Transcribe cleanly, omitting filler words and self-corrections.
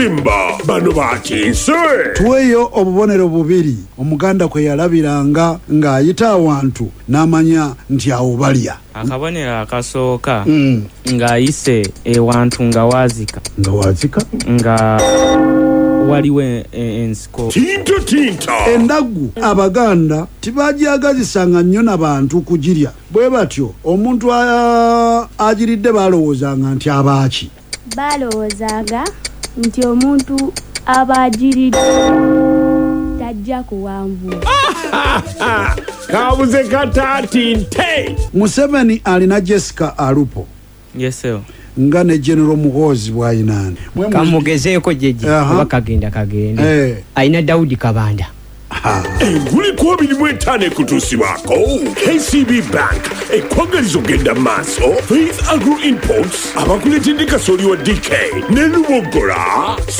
Imba bano bakinse tuweyo obubonero bubiri omuganda kwe yalabiranga ng'ayita awantu n'amanya nti awo balya. Akabonero akasooka ng'ayise ewantu nga waazika nga waliwo ensiko tinta endaggu abaganda tibajagazisanga nnyo n'abantu kugirya bwe batyo omuntu agiridde balowoozanga nti abaaki balowoozaga nti omuntu abagiridde tajja kuwanvuwa. kabuze kataati nte. Museveni alina Jessica Alupo yeso nga ne General Muhoozi bw'ayinaani kamugezeeko jeje kuba kagenda ayina Daudi Kabanda. Enguli 25 ekutuusibwako KCB Bank ekwagaliza ogenda maaso. Faith Agro Imports abakuletedde kasooli wa DK ne Lubogola